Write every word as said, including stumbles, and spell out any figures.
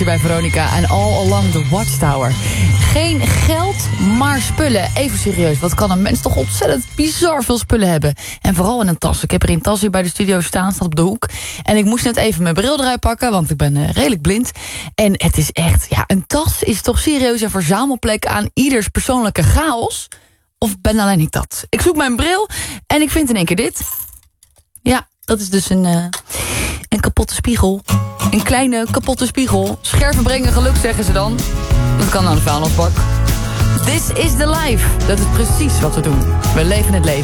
Bij Veronica en All Along the Watchtower. Geen geld, maar spullen. Even serieus, wat kan een mens toch ontzettend bizar veel spullen hebben. En vooral in een tas. Ik heb er een tas hier bij de studio staan, staat op de hoek. En ik moest net even mijn bril eruit pakken, want ik ben uh, redelijk blind. En het is echt, ja, een tas is toch serieus een verzamelplek aan ieders persoonlijke chaos? Of ben alleen ik dat? Ik zoek mijn bril en ik vind in één keer dit. Ja, dat is dus een, uh, een kapotte spiegel. Een kleine kapotte spiegel. Scherven brengen geluk, zeggen ze dan. Dat kan aan de vuilnisbak. This is the life. Dat is precies wat we doen. We leven het leven.